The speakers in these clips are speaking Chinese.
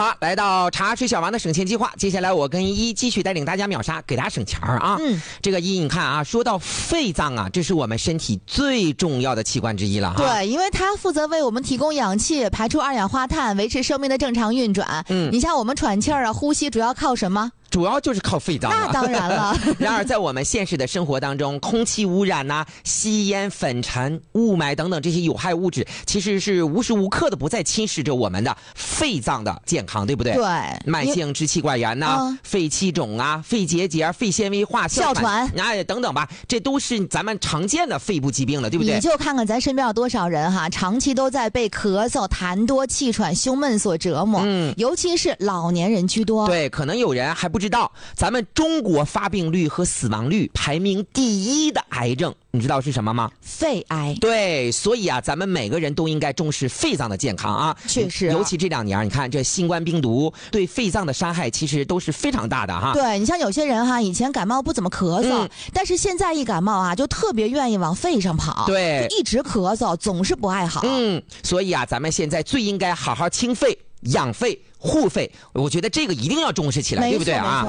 好，来到茶水小王的省钱计划，接下来我跟一继续带领大家秒杀，给大家省钱啊。这个一你看啊，说到肺脏啊，这是我们身体最重要的器官之一了哈。 对，因为它负责为我们提供氧气，排出二氧化碳，维持生命的正常运转。你像我们喘气儿啊，呼吸主要靠什么？ 主要就是靠肺脏了。 那当然了。 然而在我们现实的生活当中，空气污染呐、吸烟、粉尘、雾霾等等这些有害物质，其实是无时无刻的不再侵蚀着我们的肺脏的健康，对不对？ 对。 慢性支气管炎呐、肺气肿啊、肺结节、肺纤维化、 哮喘等等吧，这都是咱们常见的肺部疾病了，对不对？ 你就看看咱身边有多少人哈，长期都在被咳嗽、痰多、气喘、胸闷所折磨。尤其是老年人居多。 对，可能有人还不知道，咱们中国发病率和死亡率排名第一的癌症，你知道是什么吗？ 肺癌。 对，所以啊，咱们每个人都应该重视肺脏的健康啊。 确实尤其这2年，你看这新冠病毒对肺脏的伤害其实都是非常大的哈。 对，你像有些人哈，以前感冒不怎么咳嗽，但是现在一感冒啊，就特别愿意往肺上跑。 对， 就一直咳嗽，总是不爱好。 所以啊，咱们现在最应该好好清肺、养肺、护肺，我觉得这个一定要重视起来，对不对啊？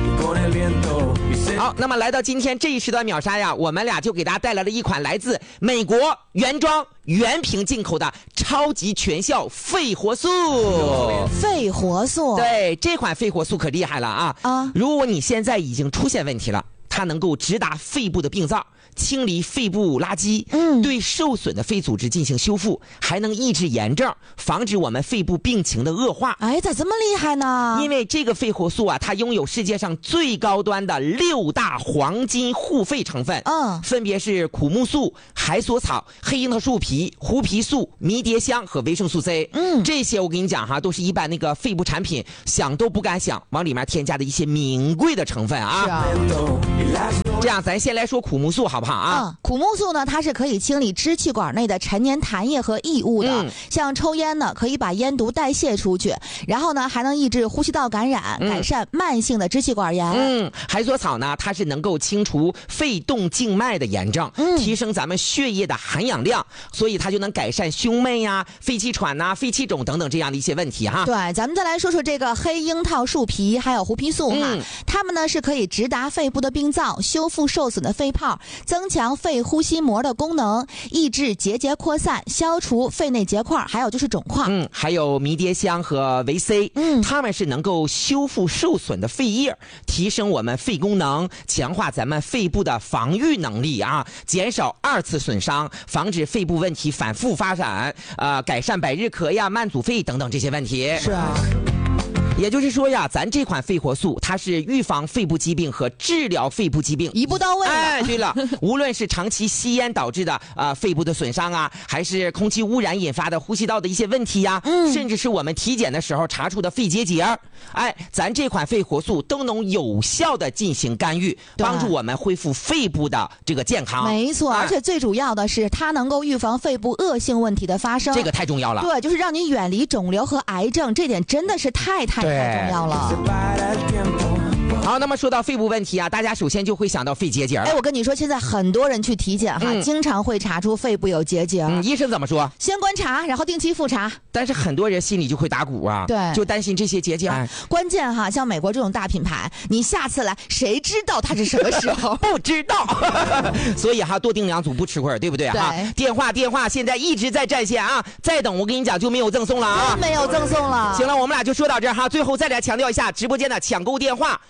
好，那么来到今天这一时段秒杀呀，我们俩就给大家带来了一款来自美国原装原瓶进口的超级全效肺活素。 肺活素， 对，这款肺活素可厉害了啊！如果你现在已经出现问题了，它能够直达肺部的病灶，清理肺部垃圾，对受损的肺组织进行修复，还能抑制炎症，防止我们肺部病情的恶化。 哎，咋这么厉害呢？ 因为这个肺活素啊，它拥有世界上最高端的6大黄金护肺成分，分别是苦木素、海索草、黑樱桃树皮、胡皮素、迷迭香和维生素 C。这些我跟你讲哈，都是一般那个肺部产品想都不敢想往里面添加的一些名贵的成分啊。 是啊。 这样，咱先来说苦木素好不好啊？ 苦木素呢，它是可以清理支气管内的陈年痰液和异物的。像抽烟呢，可以把烟毒代谢出去，然后呢，还能抑制呼吸道感染，改善慢性的支气管炎。 海索草呢，它是能够清除肺动静脉的炎症，提升咱们血液的含氧量，所以它就能改善胸闷呀、肺气喘呐、肺气肿等等这样的一些问题哈。 对，咱们再来说说这个黑樱桃树皮还有胡皮素哈，它们呢是可以直达肺部的病灶，修复受损的肺泡，增强肺呼吸膜的功能，抑制结节扩散，消除肺内结块，还有就是肿块。 还有迷迭香和维 C，它们是能够修复受损的肺叶，提升我们肺功能，强化咱们肺部的防御能力啊，减少2次损伤，防止肺部问题反复发展，改善百日咳呀、慢阻肺等等这些问题。 是啊。 也就是说呀，咱这款肺活素，它是预防肺部疾病和治疗肺部疾病一步到位。 哎，对了，无论是长期吸烟导致的肺部的损伤啊，还是空气污染引发的呼吸道的一些问题呀，甚至是我们体检的时候查出的肺结节，哎，咱这款肺活素都能有效的进行干预，帮助我们恢复肺部的这个健康。 没错，而且最主要的是，它能够预防肺部恶性问题的发生。 这个太重要了。 对，就是让你远离肿瘤和癌症，这点真的是太重要了。 好，那么说到肺部问题啊，大家首先就会想到肺结节了。 哎，我跟你说，现在很多人去体检哈，经常会查出肺部有结节。 医生怎么说？ 先观察，然后定期复查。 但是很多人心里就会打鼓啊， 对， 就担心这些结节。 关键哈，像美国这种大品牌，你下次来，谁知道它是什么时候？ 不知道。所以哈，多订2组不吃亏，对不对？哈，电话现在一直在占线啊，再等我跟你讲就没有赠送了啊， 没有赠送了。 行了，我们俩就说到这儿哈，最后再来强调一下直播间的抢购电话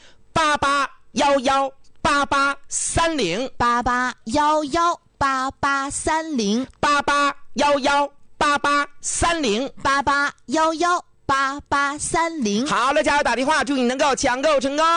8811883088118830好了， 加油打电话，祝你能够抢购成功。